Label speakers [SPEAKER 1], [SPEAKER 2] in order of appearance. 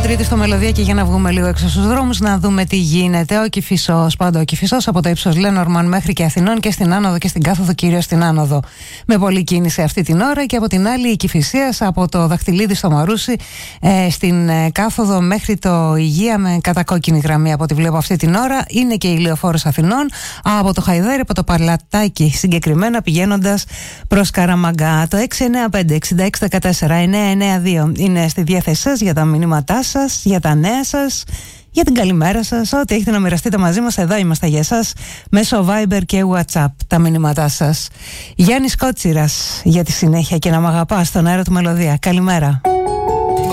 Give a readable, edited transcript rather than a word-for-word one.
[SPEAKER 1] Τρίτη στο Μελωδία και για να βγούμε λίγο έξω στους δρόμους να δούμε τι γίνεται. Ο Κηφισός, πάντα ο Κηφισός από το ύψος Λένормαν μέχρι και Αθηνών και στην άνοδο και στην κάθοδο, κυρίως στην άνοδο. Με πολλή κίνηση αυτή την ώρα και από την άλλη η Κηφισίας από το Δαχτυλίδι στο Μαρούσι στην κάθοδο μέχρι το Υγεία με κατακόκκινη γραμμή από ό,τι βλέπω αυτή την ώρα. Είναι και η Λεωφόρος Αθηνών από το Χαϊδέρι, από το Παλατάκι συγκεκριμένα πηγαίνοντας προς Καραμαγκά. Το 695-6614-992 είναι στη διάθεσή σας για τα μηνύματά σας, για τα νέα σας, για την καλημέρα σας, ό,τι έχετε να μοιραστείτε μαζί μας, εδώ είμαστε για εσάς μέσω Viber και WhatsApp τα μηνύματά σας. Γιάννης Κότσιρας για τη συνέχεια και να μ' αγαπάς στον αέρα του Μελωδία. Καλημέρα.